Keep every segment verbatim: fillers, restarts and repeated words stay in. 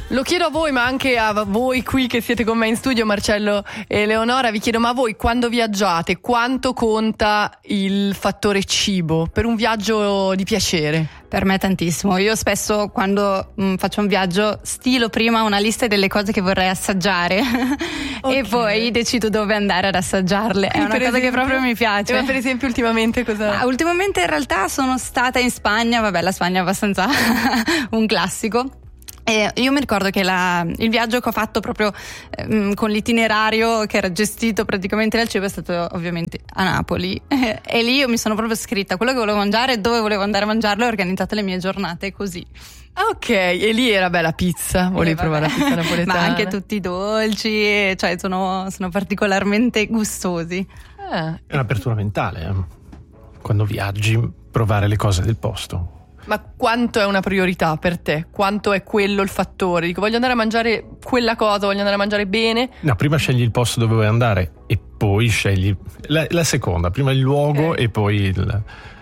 Lo chiedo a voi, ma anche a voi qui che siete con me in studio, Marcello e Eleonora, vi chiedo, ma voi quando viaggiate quanto conta il fattore cibo per un viaggio di piacere? Per me tantissimo. Io spesso quando mh, faccio un viaggio stilo prima una lista delle cose che vorrei assaggiare okay. e poi decido dove andare ad assaggiarle. Quindi è una cosa esempio, che proprio mi piace. Ma per esempio ultimamente cosa? Ma ultimamente in realtà sono stata in Spagna, vabbè la Spagna è abbastanza un classico. E io mi ricordo che la, il viaggio che ho fatto proprio ehm, con l'itinerario che era gestito praticamente dal cibo è stato ovviamente a Napoli e, e lì io mi sono proprio scritta quello che volevo mangiare, dove volevo andare a mangiarlo e ho organizzato le mie giornate così. Ok, e lì era bella pizza, volevi eh, provare la pizza napoletana? Ma anche tutti i dolci, cioè sono, sono particolarmente gustosi. Ah. È un'apertura mentale, eh? Quando viaggi, provare le cose del posto. Ma quanto è una priorità per te? Quanto è quello il fattore? Dico, voglio andare a mangiare quella cosa, voglio andare a mangiare bene. No, prima scegli il posto dove vuoi andare e poi scegli la, la seconda, prima il luogo okay. e poi il,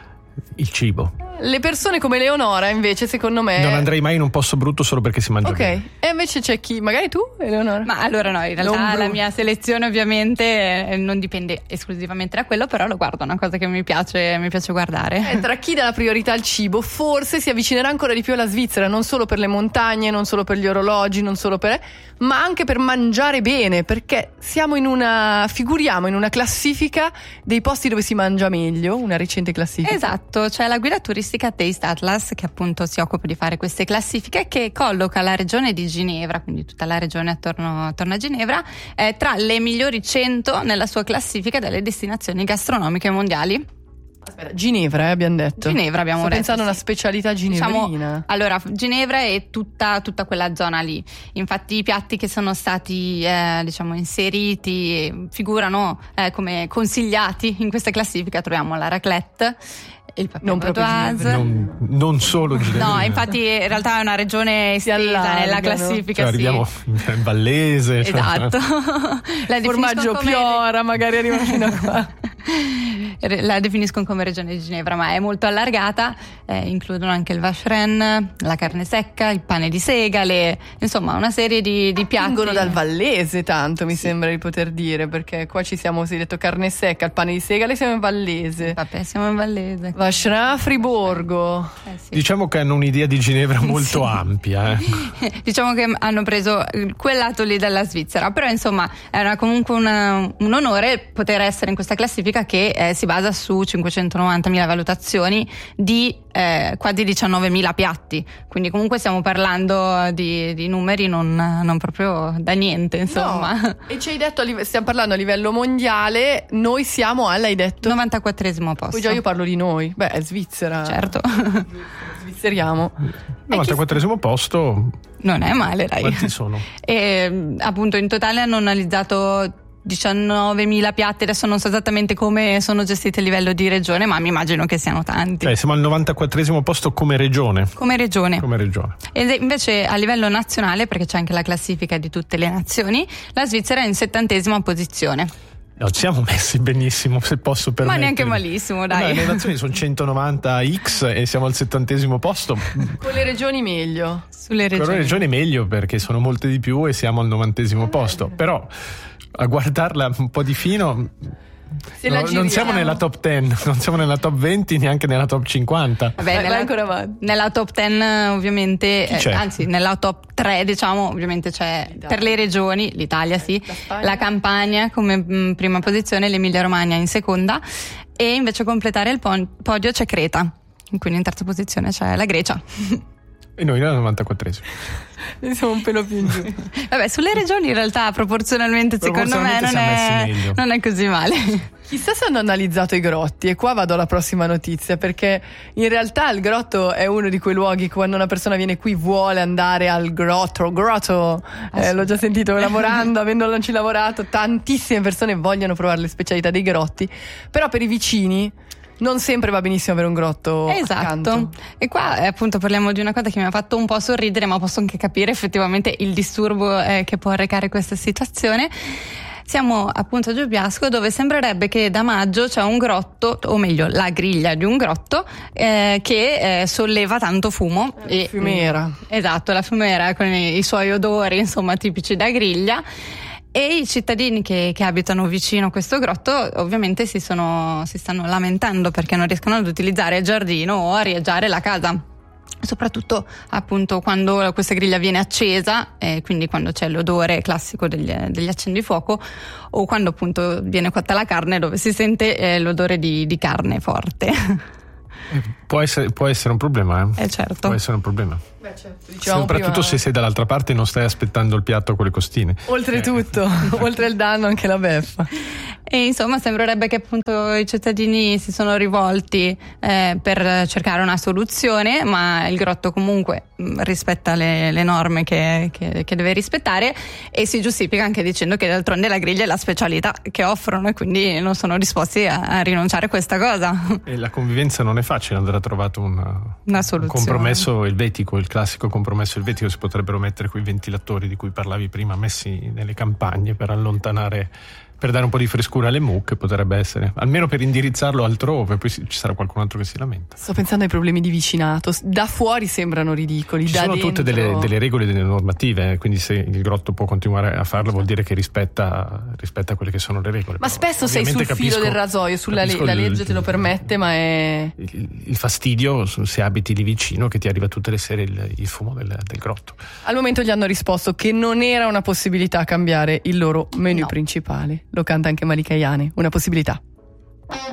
il cibo. Le persone come Eleonora invece secondo me non andrei mai in un posto brutto solo perché si mangia ok bene. E invece c'è chi, magari tu Eleonora? Ma allora no, in realtà la mia selezione ovviamente eh, non dipende esclusivamente da quello, però lo guardo, è una cosa che mi piace mi piace guardare. Eh, tra chi dà la priorità al cibo forse si avvicinerà ancora di più alla Svizzera, non solo per le montagne, non solo per gli orologi, non solo per ma anche per mangiare bene, perché siamo in una figuriamo in una classifica dei posti dove si mangia meglio, una recente classifica. Esatto, c'è la guida turistica Taste Atlas che appunto si occupa di fare queste classifiche, che colloca la regione di Ginevra, quindi tutta la regione attorno, attorno a Ginevra, eh, tra le migliori cento nella sua classifica delle destinazioni gastronomiche mondiali. Aspetta, Ginevra eh, abbiamo detto. Ginevra abbiamo Sto detto. pensando a una sì. specialità ginevrina. Diciamo, allora, Ginevra è tutta, tutta quella zona lì. Infatti i piatti che sono stati eh, diciamo inseriti figurano eh, come consigliati in questa classifica. Troviamo la raclette, il non proprio non, non solo Ginevra. No, infatti in realtà è una regione estesa nella classifica. Cioè, arriviamo sì. in Vallese. Esatto. La formaggio come... Piora magari arriva fino a qua. La definiscono come regione di Ginevra, ma è molto allargata, eh, includono anche il vacherin, la carne secca, il pane di segale, insomma una serie di, di piatti. Vengono dal Vallese tanto, mi sì. sembra di poter dire, perché qua ci siamo, si è detto carne secca, il pane di segale, siamo in Vallese. Vabbè, siamo in Vallese. Vacherin, Friburgo. Eh, sì. Diciamo che hanno un'idea di Ginevra molto sì. ampia. Eh. Diciamo che hanno preso quel lato lì dalla Svizzera, però insomma era comunque una, un onore poter essere in questa classifica che eh, si basa su cinquecentonovantamila valutazioni di eh, quasi diciannovemila piatti, quindi comunque stiamo parlando di, di numeri non, non proprio da niente, insomma. No. E ci hai detto, a live- stiamo parlando a livello mondiale, noi siamo al, hai detto? novantaquattresimo posto. Poi già io parlo di noi, beh è Svizzera. Certo. Svizzeriamo. novantaquattresimo posto. Non è male, dai. Quanti sono? E appunto in totale hanno analizzato diciannovemila piatti, adesso non so esattamente come sono gestiti a livello di regione, ma mi immagino che siano tanti. Cioè, siamo al novantaquattresimo posto come regione. Come regione. Come regione. Ed invece a livello nazionale, perché c'è anche la classifica di tutte le nazioni, la Svizzera è in settantesima posizione. No, ci siamo messi benissimo, se posso permettere. Ma neanche malissimo, dai. No, le nazioni sono centonovanta x e siamo al settantesimo posto. Con le regioni meglio. Sulle regioni. Con le regioni meglio, perché sono molte di più e siamo al novantesimo posto. Però a guardarla un po' di fino no, non siamo nella top dieci, non siamo nella top venti, neanche nella top cinquanta. Vabbè, nella, ancora avanti. Nella top dieci ovviamente eh, anzi nella top tre diciamo ovviamente c'è L'Italia. Per le regioni l'Italia sì, la, la Campania come mh, prima posizione, l'Emilia Romagna in seconda, e invece a completare il po- podio c'è Creta, quindi in terza posizione c'è la Grecia. E noi nel novantaquattresimo. Siamo un pelo più in giù. Vabbè, sulle regioni in realtà proporzionalmente, proporzionalmente secondo me non è, non è così male. Chissà se hanno analizzato i grotti, e qua vado alla prossima notizia, perché in realtà il grotto è uno di quei luoghi che quando una persona viene qui vuole andare al grotto, grotto, eh, l'ho già sentito lavorando, avendoci lavorato, tantissime persone vogliono provare le specialità dei grotti, però per i vicini non sempre va benissimo avere un grotto esatto accanto. E qua eh, appunto parliamo di una cosa che mi ha fatto un po' sorridere, ma posso anche capire effettivamente il disturbo eh, che può arrecare questa situazione. Siamo appunto a Giubiasco, dove sembrerebbe che da maggio c'è un grotto, o meglio la griglia di un grotto eh, che eh, solleva tanto fumo. La e, fumiera. Esatto, la fumiera con i, i suoi odori insomma tipici da griglia. E i cittadini che, che abitano vicino a questo grotto ovviamente si, sono, si stanno lamentando perché non riescono ad utilizzare il giardino o arieggiare la casa. Soprattutto appunto quando questa griglia viene accesa, eh, quindi quando c'è l'odore classico degli, degli accendifuoco, o quando appunto viene cotta la carne, dove si sente eh, l'odore di, di carne forte. Può essere, può essere un problema, eh? Eh certo. Può essere un problema. Beh, certo. Soprattutto prima... se sei dall'altra parte e non stai aspettando il piatto con le costine. Oltretutto, eh. oltre il danno anche la beffa. E insomma sembrerebbe che appunto i cittadini si sono rivolti eh, per cercare una soluzione, ma il grotto comunque mh, rispetta le, le norme che, che, che deve rispettare, e si giustifica anche dicendo che d'altronde la griglia è la specialità che offrono e quindi non sono disposti a, a rinunciare a questa cosa. E la convivenza non è facile, andrà trovato una, una soluzione. Un compromesso elvetico, il classico compromesso elvetico. Si potrebbero mettere quei ventilatori di cui parlavi prima, messi nelle campagne per allontanare, per dare un po' di frescura alle mucche, potrebbe essere, almeno per indirizzarlo altrove, poi ci sarà qualcun altro che si lamenta. Sto pensando ai problemi di vicinato, da fuori sembrano ridicoli, ci da sono dentro... tutte delle, delle regole, delle normative, quindi se il grotto può continuare a farlo vuol dire che rispetta, rispetta quelle che sono le regole. Ma però, spesso sei sul capisco, filo del rasoio, sulla le, la legge il, te lo permette, ma è... Il, il fastidio se abiti lì vicino, che ti arriva tutte le sere il, il fumo del, del grotto. Al momento gli hanno risposto che non era una possibilità cambiare il loro menu no. principale. Lo canta anche Malika Ayane, una possibilità.